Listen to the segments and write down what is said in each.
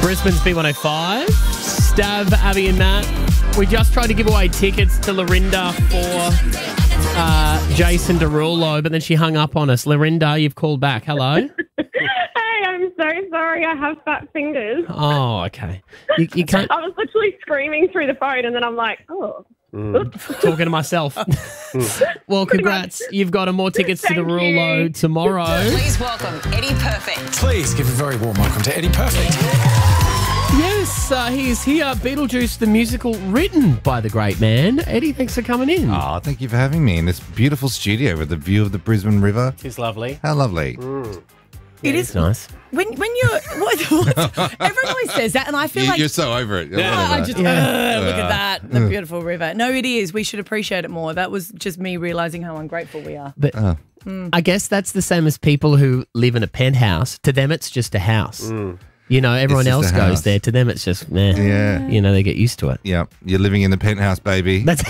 Brisbane's B105. Stav, Abby and Matt. We just tried to give away tickets to Lorinda for Jason Derulo, but then she hung up on us. Lorinda, you've called back. Hello? Hey, I'm so sorry. I have fat fingers. Oh, okay. You can't... I was literally screaming through the phone and then I'm like, oh. Talking to myself. Well, congrats. You've got more tickets to Derulo tomorrow. Please welcome Eddie Perfect. Please give a very warm welcome to Eddie Perfect. Yes, he's here. Beetlejuice, the musical, written by the great man. Eddie, thanks for coming in. Oh, thank you for having me in this beautiful studio with the view of the Brisbane River. It's lovely. How lovely. It is nice. When you're what, everyone always says that, and I feel like You're so over it. I just look at that, the beautiful river. No, it is. We should appreciate it more. That was just me realizing how ungrateful we are. But I guess that's the same as people who live in a penthouse. To them, it's just a house. You know, everyone It's just else a goes house. there. To them, it's just meh. Yeah. You know, they get used to it. Yeah, you're living in the penthouse, baby. That's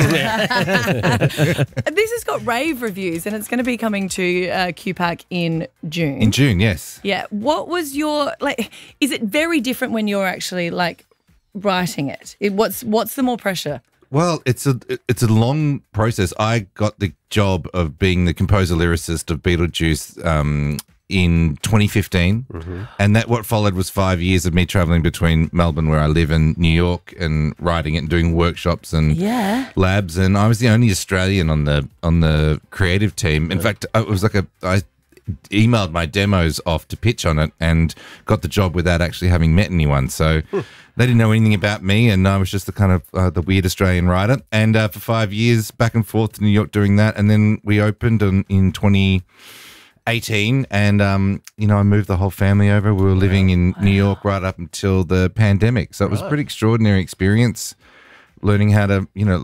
This has got rave reviews, and it's going to be coming to QPAC in June. In June, yes. Yeah. What was your is it very different when you're actually writing it? What's the more pressure? Well, it's a long process. I got the job of being the composer lyricist of Beetlejuice in 2015, and what followed was 5 years of me traveling between Melbourne, where I live, and New York, and writing it and doing workshops and labs. And I was the only Australian on the creative team. In fact, it was I emailed my demos off to pitch on it and got the job without actually having met anyone. So they didn't know anything about me, and I was just the kind of the weird Australian writer. And for 5 years, back and forth to New York doing that. And then we opened in 2018, and I moved the whole family over. We were living in New York right up until the pandemic. So it was a pretty extraordinary experience, learning how to,